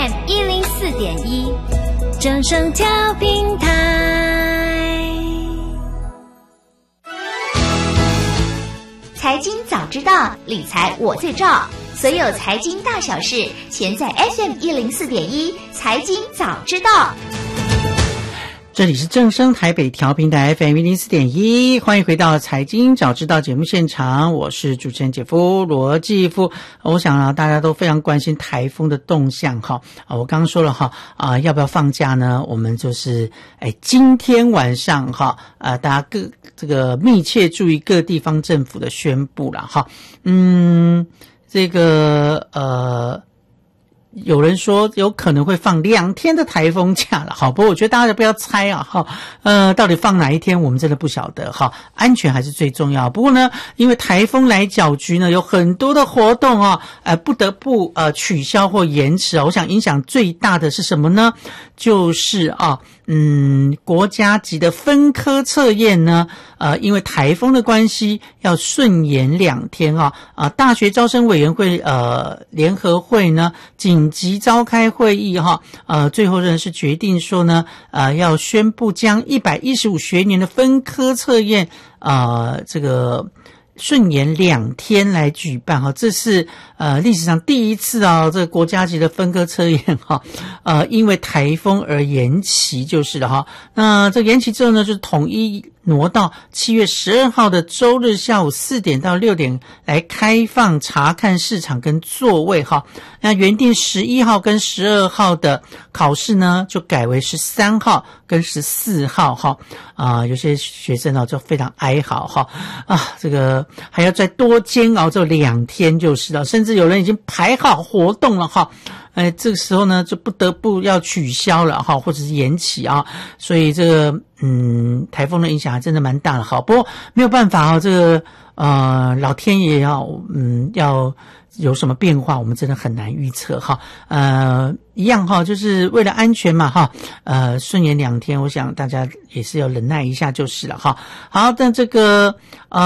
FM 104.1，正声调频台。 财经早知道，理财我最照。所有财经大小事，全在 FM 104.1财经早知道。 这里是正声台北调频台 FM 104.1，欢迎回到财经早知道节目现场，我是主持人姐夫罗继夫。我想大家都非常关心台风的动向哈。我刚刚说了哈要不要放假呢？我们就是今天晚上哈大家这个密切注意各地方政府的宣布了哈。这个有人说有可能会放2天的台风假了，好，不过我觉得大家不要猜啊，到底放哪一天我们真的不晓得哈，安全还是最重要。不过呢，因为台风来搅局呢，有很多的活动不得不取消或延迟我想影响最大的是什么呢？就是国家级的分科测验呢，因为台风的关系要顺延2天大学招生委员会联合会呢紧急召开会议最后呢是决定说呢要宣布将115学年的分科测验这个顺延2天来举办这是历史上第一次这个国家级的分科测验因为台风而延期就是了那这个延期之后呢，就是统一挪到7月12号的周日下午4点到6点来开放查看市场跟座位那原定11号跟12号的考试呢，就改为13号跟14号有些学生就非常哀嚎这个还要再多煎熬这2天就是了，甚至有人已经排好活动了这个时候呢就不得不要取消了或者是延期所以这个台风的影响还真的蛮大的不过没有办法这个老天爷要有什么变化我们真的很难预测一样就是为了安全嘛顺延2天我想大家也是要忍耐一下就是了好，但这个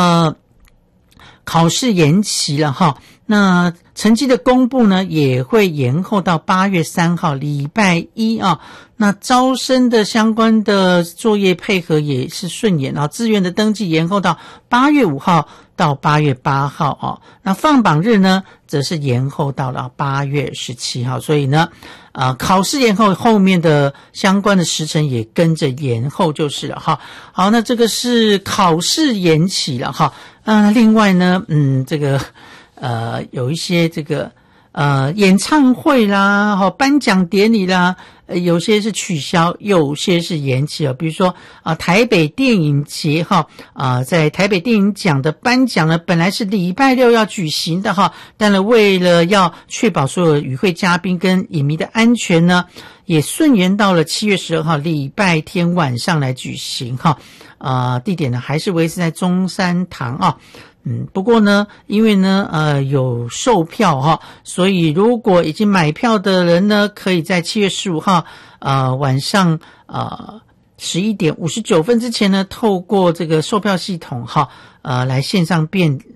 考试延期了那成绩的公布呢也会延后到8月3号礼拜一那招生的相关的作业配合也是顺延志愿的登记延后到8月5号到8月8号那放榜日呢则是延后到了8月17号，所以呢考试延后，后面的相关的时程也跟着延后就是了好，那这个是考试延期了另外呢这个有一些这个演唱会啦颁奖典礼啦有些是取消，有些是延期比如说台北电影节在台北电影奖的颁奖呢本来是礼拜6要举行的但是为了要确保所有与会嘉宾跟影迷的安全呢也顺延到了7月12号礼拜天晚上来举行地点呢还是维持在中山堂不过呢因为呢有售票所以如果已经买票的人呢可以在7月15号晚上11点59分之前呢透过这个售票系统来线上